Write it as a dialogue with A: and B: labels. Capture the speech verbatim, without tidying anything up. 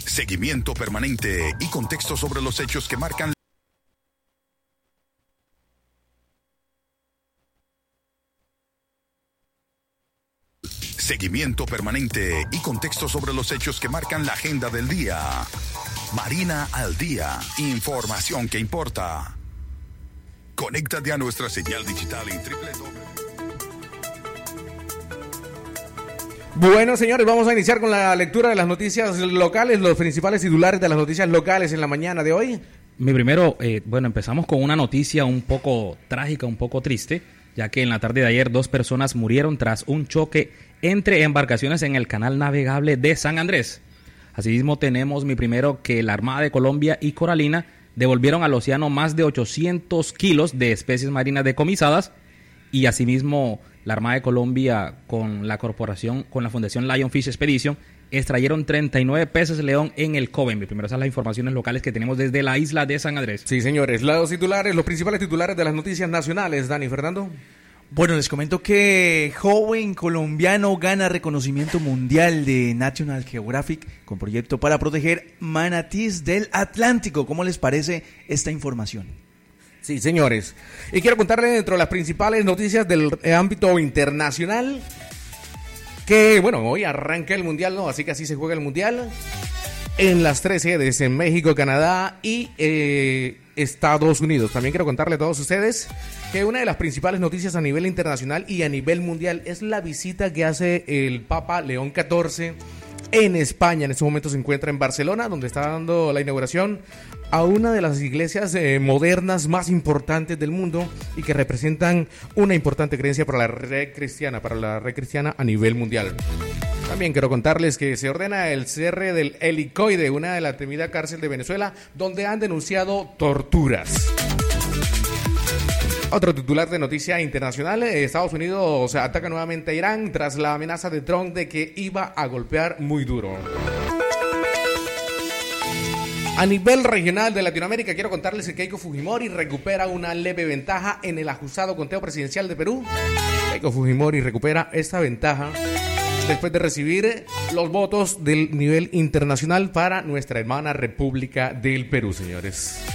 A: Seguimiento permanente y contexto sobre los hechos que marcan Seguimiento permanente y contexto sobre los hechos que marcan la agenda del día. Marina al Día. Información que importa. Conéctate a nuestra señal digital en doble u doble u doble u.
B: Bueno, señores, vamos a iniciar con la lectura de las noticias locales, los principales titulares de las noticias locales en la mañana de hoy.
C: Mi primero, eh, bueno, empezamos con una noticia un poco trágica, un poco triste, ya que en la tarde de ayer dos personas murieron tras un choque entre embarcaciones en el canal navegable de San Andrés. Asimismo, tenemos mi primero que la Armada de Colombia y Coralina devolvieron al océano más de ochocientos kilos de especies marinas decomisadas, y asimismo la Armada de Colombia con la corporación, con la Fundación Lionfish Expedition, extrayeron treinta y nueve peces león en el Coven. Primero, esas son las informaciones locales que tenemos desde la isla de San Andrés.
B: Sí, señores, los titulares, los principales titulares de las noticias nacionales. Dani, Fernando.
D: Bueno, les comento que joven colombiano gana reconocimiento mundial de National Geographic con proyecto para proteger manatíes del Atlántico. ¿Cómo les parece esta información?
B: Sí, señores. Y quiero contarles dentro de las principales noticias del ámbito internacional que, bueno, hoy arranca el Mundial, ¿no? Así que así se juega el Mundial en las tres sedes, en México, Canadá y eh, Estados Unidos. También quiero contarle a todos ustedes que una de las principales noticias a nivel internacional y a nivel mundial es la visita que hace el Papa León catorce en España. En este momento se encuentra en Barcelona, donde está dando la inauguración a una de las iglesias eh, modernas más importantes del mundo y que representan una importante creencia para la red cristiana, para la red cristiana a nivel mundial. También quiero contarles que se ordena el cierre del Helicoide, una de la temida cárcel de Venezuela, donde han denunciado torturas. Otro titular de noticia internacional, Estados Unidos ataca nuevamente a Irán tras la amenaza de Trump de que iba a golpear muy duro. A nivel regional de Latinoamérica, quiero contarles que Keiko Fujimori recupera una leve ventaja en el ajustado conteo presidencial de Perú. Keiko Fujimori recupera esta ventaja después de recibir los votos del nivel internacional para nuestra hermana República del Perú, señores.